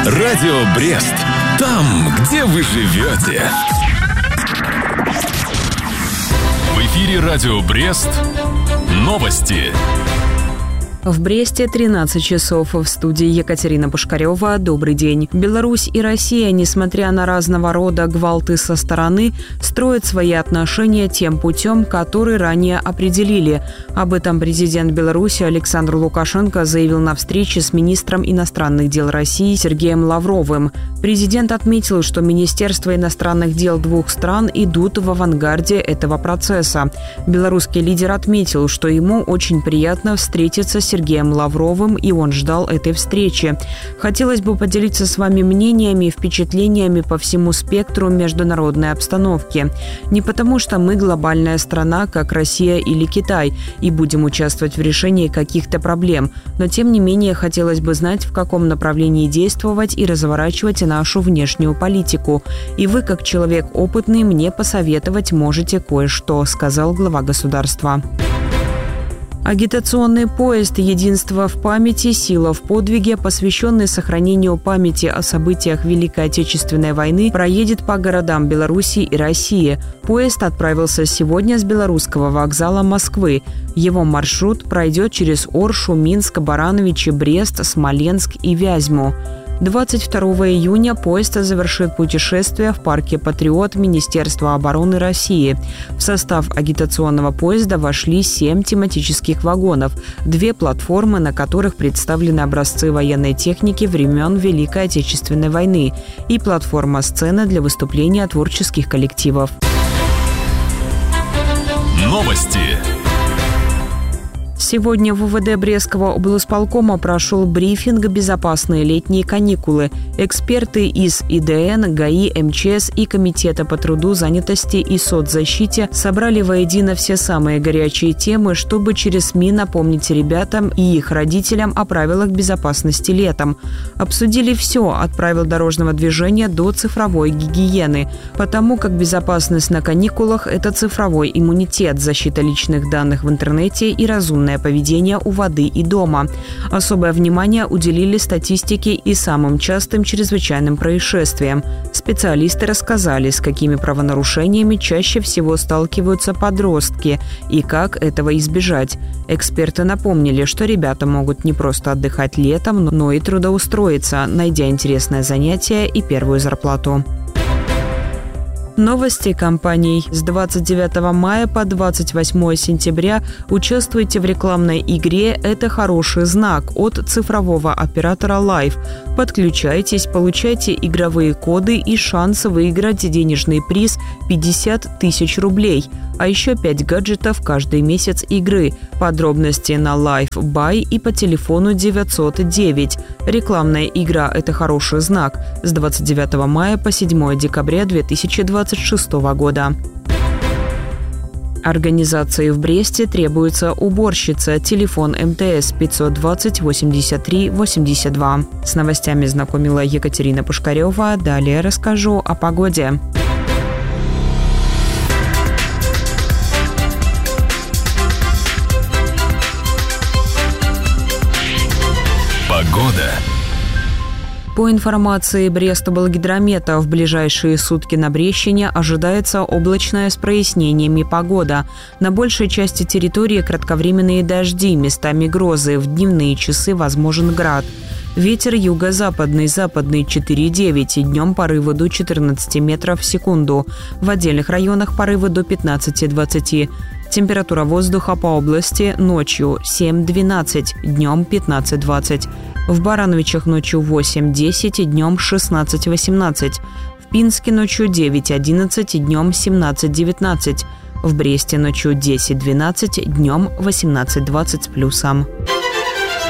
Радио Брест. Там, где вы живете. В эфире Радио Брест. Новости. В Бресте 13 часов. В студии Екатерина Пушкарева. Добрый день. Беларусь и Россия, несмотря на разного рода гвалты со стороны, строят свои отношения тем путем, который ранее определили. Об этом президент Беларуси Александр Лукашенко заявил на встрече с министром иностранных дел России Сергеем Лавровым. Президент отметил, что Министерства иностранных дел двух стран идут в авангарде этого процесса. Белорусский лидер отметил, что ему очень приятно встретиться с Сергеем Лавровым, и он ждал этой встречи. Хотелось бы поделиться с вами мнениями и впечатлениями по всему спектру международной обстановки. Не потому, что мы глобальная страна, как Россия или Китай, и будем участвовать в решении каких-то проблем, но тем не менее хотелось бы знать, в каком направлении действовать и разворачивать нашу внешнюю политику. И вы, как человек опытный, мне посоветовать можете кое-что, сказал глава государства. Агитационный поезд «Единство в памяти. Сила в подвиге», посвященный сохранению памяти о событиях Великой Отечественной войны, проедет по городам Беларуси и России. Поезд отправился сегодня с белорусского вокзала Москвы. Его маршрут пройдет через Оршу, Минск, Барановичи, Брест, Смоленск и Вязьму. 22 июня поезд завершит путешествие в парке «Патриот» Министерства обороны России. В состав агитационного поезда вошли 7 тематических вагонов, 2 платформы, на которых представлены образцы военной техники времен Великой Отечественной войны, и платформа-сцена для выступления творческих коллективов. Новости. Сегодня в УВД Брестского облсполкома прошел брифинг «Безопасные летние каникулы». Эксперты из ИДН, ГАИ, МЧС и Комитета по труду, занятости и соцзащите собрали воедино все самые горячие темы, чтобы через СМИ напомнить ребятам и их родителям о правилах безопасности летом. Обсудили все от правил дорожного движения до цифровой гигиены, потому как безопасность на каникулах – это цифровой иммунитет, защита личных данных в интернете и разумная поведения у воды и дома. Особое внимание уделили статистике и самым частым чрезвычайным происшествиям. Специалисты рассказали, с какими правонарушениями чаще всего сталкиваются подростки и как этого избежать. Эксперты напомнили, что ребята могут не просто отдыхать летом, но и трудоустроиться, найдя интересное занятие и первую зарплату. Новости компаний. С 29 мая по 28 сентября участвуйте в рекламной игре «Это хороший знак» от цифрового оператора Life. Подключайтесь, получайте игровые коды и шанс выиграть денежный приз 50 тысяч рублей, а еще 5 гаджетов каждый месяц игры. Подробности на Life Buy и по телефону 909. Рекламная игра «Это хороший знак» с 29 мая по 7 декабря 2026 года. Организации в Бресте требуется уборщица. Телефон МТС 520 83 82. С новостями знакомила Екатерина Пушкарева. Далее расскажу о погоде. Погода. По информации Брестоблгидромета, в ближайшие сутки на Брещине ожидается облачная с прояснениями погода. На большей части территории кратковременные дожди, местами грозы, в дневные часы возможен град. Ветер юго-западный, западный 4,9, днем порывы до 14 метров в секунду. В отдельных районах порывы до 15-20. Температура воздуха по области ночью 7-12, днем 15-20. В Барановичах ночью 8-10, днем 16-18. В Пинске ночью 9-11, днем 17-19. В Бресте ночью 10-12, днем 18-20 с плюсом.